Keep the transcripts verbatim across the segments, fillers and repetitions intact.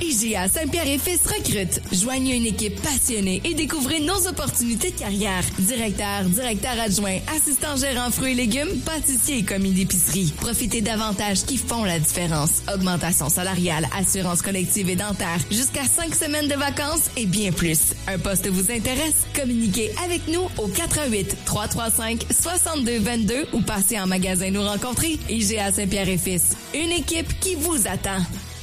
I G A Saint-Pierre-et-Fils recrute. Joignez une équipe passionnée et découvrez nos opportunités de carrière. Directeur, directeur adjoint, assistant gérant fruits et légumes, pâtissier et commis d'épicerie. Profitez d'avantages qui font la différence. Augmentation salariale, assurance collective et dentaire, jusqu'à cinq semaines de vacances et bien plus. Un poste vous intéresse? Communiquez avec nous au quatre un huit, trois trois cinq, six deux deux deux ou passez en magasin nous rencontrer. I G A Saint-Pierre-et-Fils. Une équipe qui vous attend.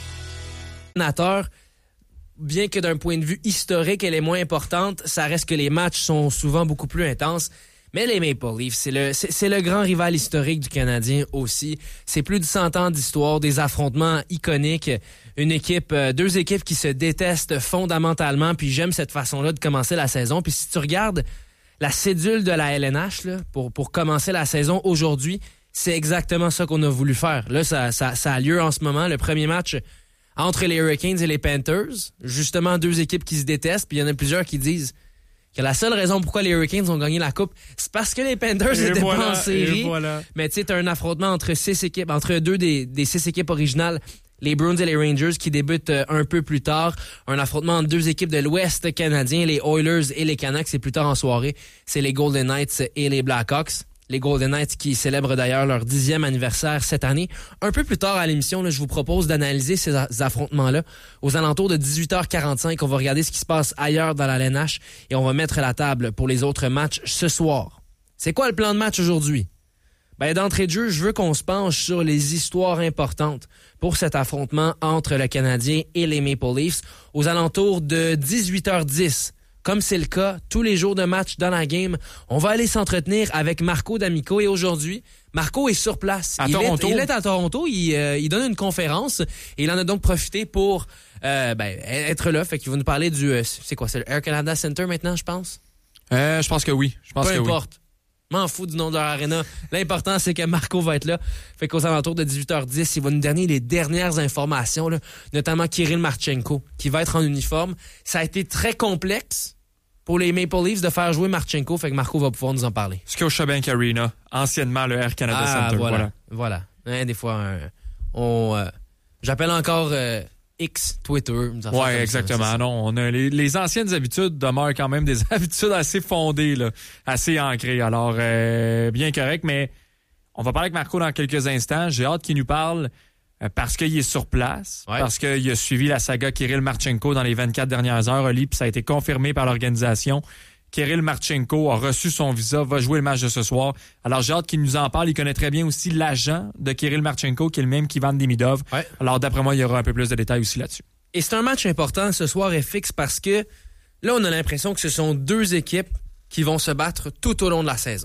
Bien que d'un point de vue historique, elle est moins importante, ça reste que les matchs sont souvent beaucoup plus intenses. Mais les Maple Leafs, c'est le, c'est, c'est le grand rival historique du Canadien aussi. C'est plus de cent ans d'histoire, des affrontements iconiques, une équipe, euh, deux équipes qui se détestent fondamentalement, puis j'aime cette façon-là de commencer la saison. Puis si tu regardes la cédule de la L N H là, pour, pour commencer la saison aujourd'hui, c'est exactement ça qu'on a voulu faire. Là, ça, ça, ça a lieu en ce moment. Le premier match entre les Hurricanes et les Panthers, justement deux équipes qui se détestent, puis il y en a plusieurs qui disent que la seule raison pourquoi les Hurricanes ont gagné la Coupe, c'est parce que les Panthers étaient voilà, pas en série. Voilà. Mais tu sais, t'as un affrontement entre six équipes, entre deux des, des six équipes originales, les Bruins et les Rangers, qui débutent un peu plus tard. Un affrontement entre deux équipes de l'Ouest canadien, les Oilers et les Canucks, c'est plus tard en soirée. C'est les Golden Knights et les Blackhawks. Les Golden Knights qui célèbrent d'ailleurs leur dixième anniversaire cette année. Un peu plus tard à l'émission, là, je vous propose d'analyser ces affrontements-là. Aux alentours de dix-huit heures quarante-cinq, on va regarder ce qui se passe ailleurs dans la L N H et on va mettre la table pour les autres matchs ce soir. C'est quoi le plan de match aujourd'hui? Ben, d'entrée de jeu, je veux qu'on se penche sur les histoires importantes pour cet affrontement entre le Canadien et les Maple Leafs aux alentours de dix-huit heures dix. Comme c'est le cas tous les jours de match dans la game, on va aller s'entretenir avec Marco D'Amico. Et aujourd'hui, Marco est sur place. À il Toronto. Est, il est à Toronto. Il, euh, il donne une conférence et il en a donc profité pour euh, ben, être là. Fait qu'il va nous parler du... Euh, c'est quoi? C'est le Air Canada Center maintenant, je pense? Euh, je pense que oui. Je pense Peu que importe. Oui. M'en fous du nom de leur arena. L'important, c'est que Marco va être là. Fait qu'aux alentours de dix-huit heures dix, il va nous donner les dernières informations, là, notamment Kirill Marchenko, qui va être en uniforme. Ça a été très complexe pour les Maple Leafs de faire jouer Marchenko. Fait que Marco va pouvoir nous en parler. Scotiabank Arena, anciennement le Air Canada ah, Center. Voilà. Voilà. voilà. Hein, des fois, euh, on, euh, j'appelle encore euh, X, Twitter. Oui, exactement. Ça, non, on a les, les anciennes habitudes demeurent quand même des habitudes assez fondées, là, assez ancrées. Alors, euh, bien correct, mais on va parler avec Marco dans quelques instants. J'ai hâte qu'il nous parle euh, parce qu'il est sur place, ouais. parce qu'il a suivi la saga Kirill Marchenko dans les vingt-quatre dernières heures, Oli, puis ça a été confirmé par l'organisation. Kirill Marchenko a reçu son visa, va jouer le match de ce soir. Alors, j'ai hâte qu'il nous en parle. Il connaît très bien aussi l'agent de Kirill Marchenko, qui est le même qu'Ivan Demidov. Ouais. Alors, d'après moi, il y aura un peu plus de détails aussi là-dessus. Et c'est un match important ce soir, F X, parce que là, on a l'impression que ce sont deux équipes qui vont se battre tout au long de la saison.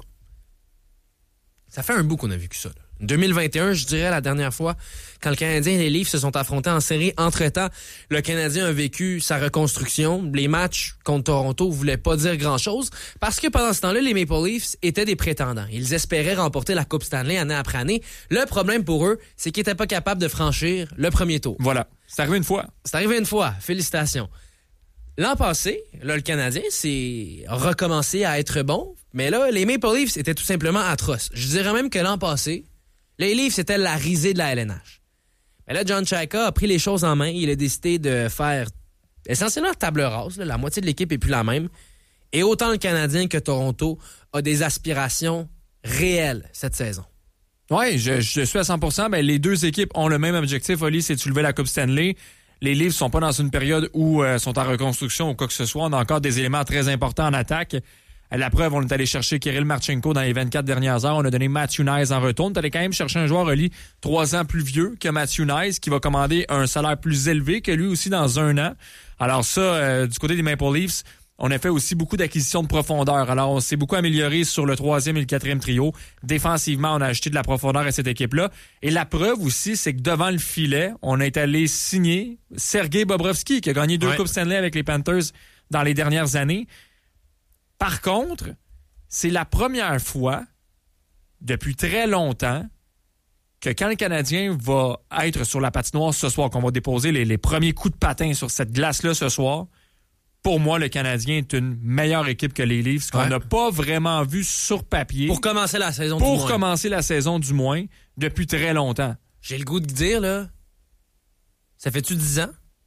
Ça fait un bout qu'on a vécu ça, là. deux mille vingt et un, je dirais, la dernière fois, quand le Canadien et les Leafs se sont affrontés en série. Entre-temps, le Canadien a vécu sa reconstruction. Les matchs contre Toronto voulaient pas dire grand-chose parce que pendant ce temps-là, les Maple Leafs étaient des prétendants. Ils espéraient remporter la Coupe Stanley année après année. Le problème pour eux, c'est qu'ils étaient pas capables de franchir le premier tour. Voilà. C'est arrivé une fois. C'est arrivé une fois. Félicitations. L'an passé, là, le Canadien s'est recommencé à être bon, mais là, les Maple Leafs étaient tout simplement atroces. Je dirais même que l'an passé, les Leafs, c'était la risée de la L N H. Mais là, John Chayka a pris les choses en main. Il a décidé de faire essentiellement table rase. Là. La moitié de l'équipe est plus la même. Et autant le Canadien que Toronto a des aspirations réelles cette saison. Oui, je, je suis à cent pour cent. Ben, les deux équipes ont le même objectif, Oli, c'est de soulever la Coupe Stanley. Les Leafs sont pas dans une période où euh, sont en reconstruction ou quoi que ce soit. On a encore des éléments très importants en attaque. La preuve, on est allé chercher Kirill Marchenko dans les vingt-quatre dernières heures. On a donné Matthew Knies en retour. On est allé quand même chercher un joueur, Oli, trois ans plus vieux que Matthew Knies, qui va commander un salaire plus élevé que lui aussi dans un an. Alors ça, euh, du côté des Maple Leafs, on a fait aussi beaucoup d'acquisitions de profondeur. Alors, on s'est beaucoup amélioré sur le troisième et le quatrième trio. Défensivement, on a ajouté de la profondeur à cette équipe-là. Et la preuve aussi, c'est que devant le filet, on est allé signer Sergei Bobrovsky, qui a gagné deux ouais. Coupes Stanley avec les Panthers dans les dernières années. Par contre, c'est la première fois depuis très longtemps que quand le Canadien va être sur la patinoire ce soir, qu'on va déposer les, les premiers coups de patin sur cette glace-là ce soir, pour moi, le Canadien est une meilleure équipe que les Leafs, qu'on n'a ouais. pas vraiment vu sur papier. Pour commencer la saison pour du moins. Pour commencer la saison du moins, depuis très longtemps. J'ai le goût de dire, là, ça fait-tu dix ans